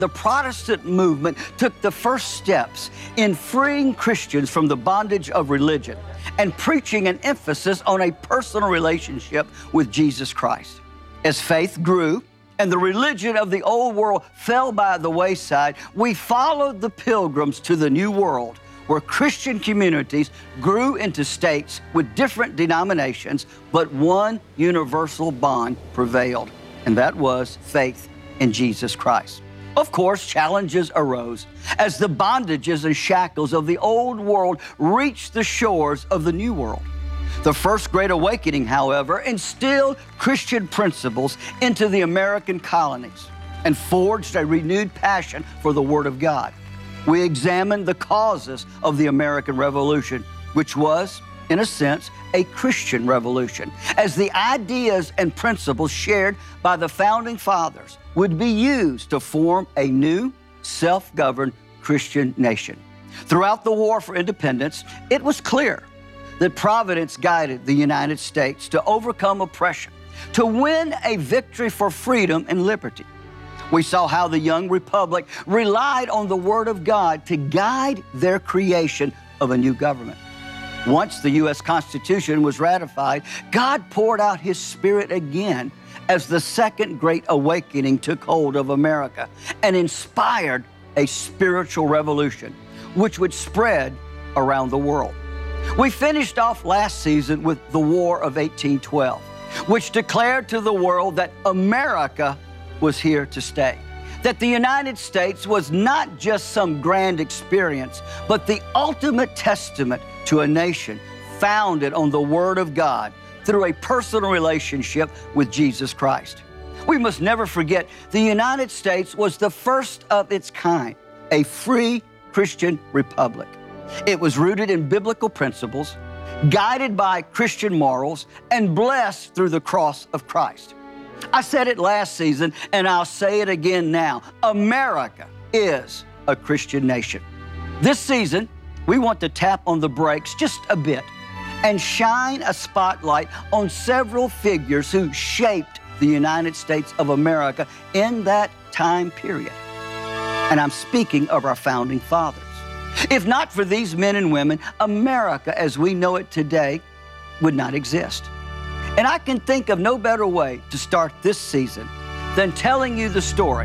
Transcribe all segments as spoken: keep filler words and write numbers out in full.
the Protestant movement took the first steps in freeing Christians from the bondage of religion and preaching an emphasis on a personal relationship with Jesus Christ. As faith grew and the religion of the old world fell by the wayside, we followed the pilgrims to the new world, where Christian communities grew into states with different denominations, but one universal bond prevailed, and that was faith in Jesus Christ. Of course, challenges arose as the bondages and shackles of the old world reached the shores of the new world. The First Great Awakening, however, instilled Christian principles into the American colonies and forged a renewed passion for the Word of God. We examined the causes of the American Revolution, which was, in a sense, a Christian revolution, as the ideas and principles shared by the Founding Fathers would be used to form a new, self-governed Christian nation. Throughout the War for Independence, it was clear that Providence guided the United States to overcome oppression, to win a victory for freedom and liberty. We saw how the young republic relied on the Word of God to guide their creation of a new government. Once the U S Constitution was ratified, God poured out His Spirit again as the Second Great Awakening took hold of America and inspired a spiritual revolution, which would spread around the world. We finished off last season with the War of eighteen twelve, which declared to the world that America was here to stay, that the United States was not just some grand experience, but the ultimate testament to a nation founded on the Word of God through a personal relationship with Jesus Christ. We must never forget the United States was the first of its kind, a free Christian republic. It was rooted in biblical principles, guided by Christian morals, and blessed through the cross of Christ. I said it last season, and I'll say it again now. America is a Christian nation. This season, we want to tap on the brakes just a bit and shine a spotlight on several figures who shaped the United States of America in that time period. And I'm speaking of our Founding Fathers. If not for these men and women, America as we know it today would not exist. And I can think of no better way to start this season than telling you the story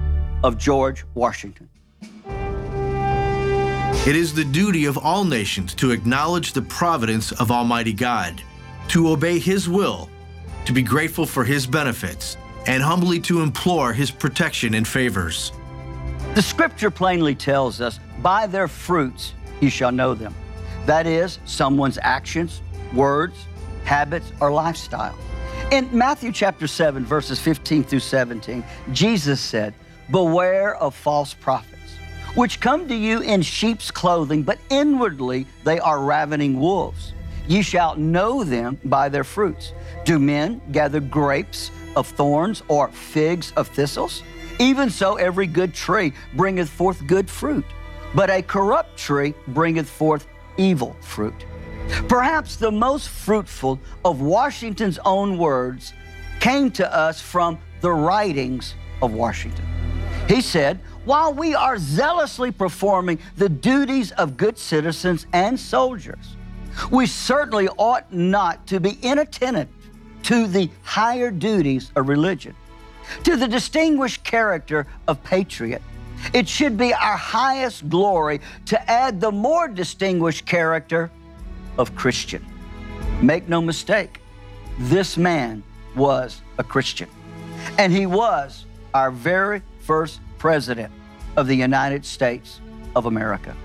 of George Washington. It is the duty of all nations to acknowledge the providence of Almighty God, to obey His will, to be grateful for His benefits, and humbly to implore His protection and favors. The Scripture plainly tells us, by their fruits you shall know them. That is, someone's actions, words, habits, or lifestyle. In Matthew chapter seven, verses fifteen through seventeen, Jesus said, "Beware of false prophets, which come to you in sheep's clothing, but inwardly they are ravening wolves. Ye shall know them by their fruits. Do men gather grapes of thorns or figs of thistles? Even so every good tree bringeth forth good fruit, but a corrupt tree bringeth forth evil fruit." Perhaps the most fruitful of Washington's own words came to us from the writings of Washington. He said, "While we are zealously performing the duties of good citizens and soldiers, we certainly ought not to be inattentive to the higher duties of religion, to the distinguished character of patriot. It should be our highest glory to add the more distinguished character of Christian." Make no mistake, this man was a Christian, and he was our very first president of the United States of America.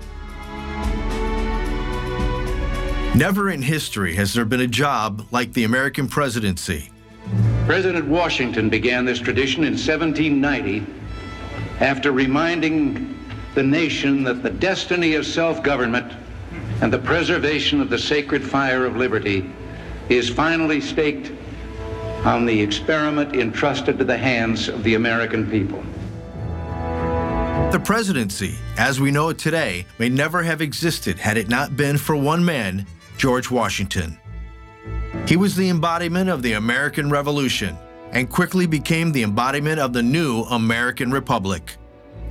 Never in history has there been a job like the American presidency. President Washington began this tradition in seventeen ninety after reminding the nation that the destiny of self-government and the preservation of the sacred fire of liberty is finally staked on the experiment entrusted to the hands of the American people. The presidency, as we know it today, may never have existed had it not been for one man, George Washington. He was the embodiment of the American Revolution and quickly became the embodiment of the new American Republic.